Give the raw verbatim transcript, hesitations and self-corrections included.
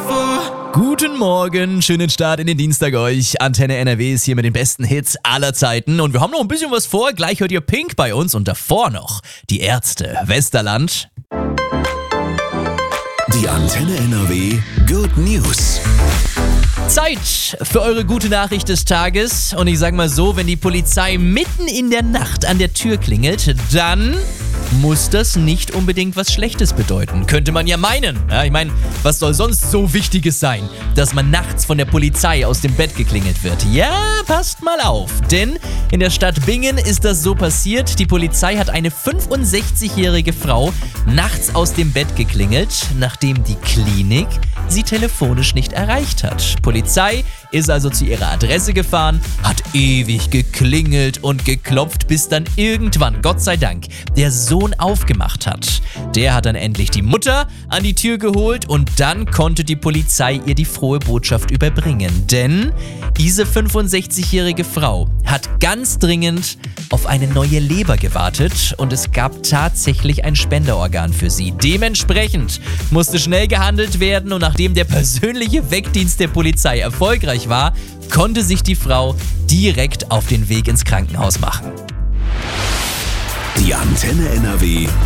Guten Morgen, schönen Start in den Dienstag euch. Antenne N R W ist hier mit den besten Hits aller Zeiten und wir haben noch ein bisschen was vor. Gleich hört ihr Pink bei uns und davor noch die Ärzte, Westerland. Die Antenne N R W Good News. Zeit für eure gute Nachricht des Tages. Und ich sag mal so, wenn die Polizei mitten in der Nacht an der Tür klingelt, dann muss das nicht unbedingt was Schlechtes bedeuten. Könnte man ja meinen. Ja, ich meine, was soll sonst so Wichtiges sein, dass man nachts von der Polizei aus dem Bett geklingelt wird? Ja, passt mal auf. Denn in der Stadt Bingen ist das so passiert. Die Polizei hat eine fünfundsechzigjährige Frau nachts aus dem Bett geklingelt, nachdem die Klinik sie telefonisch nicht erreicht hat. Polizei ist also zu ihrer Adresse gefahren, hat ewig geklingelt und geklopft, bis dann irgendwann, Gott sei Dank, der Sohn aufgemacht hat. Der hat dann endlich die Mutter an die Tür geholt und dann konnte die Polizei ihr die frohe Botschaft überbringen. Denn diese fünfundsechzigjährige Frau hat ganz dringend auf eine neue Leber gewartet und es gab tatsächlich ein Spenderorgan für sie. Dementsprechend musste schnell gehandelt werden und nachdem der persönliche Wegdienst der Polizei erfolgreich war, konnte sich die Frau direkt auf den Weg ins Krankenhaus machen. Die Antenne N R W